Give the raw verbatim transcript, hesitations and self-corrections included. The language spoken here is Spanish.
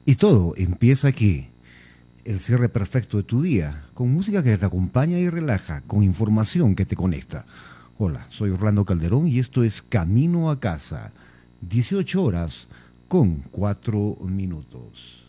Y todo empieza aquí, el cierre perfecto de tu día, con música que te acompaña y relaja, con información que te conecta. Hola, soy Orlando Calderón y esto es Camino a Casa, dieciocho horas con cuatro minutos.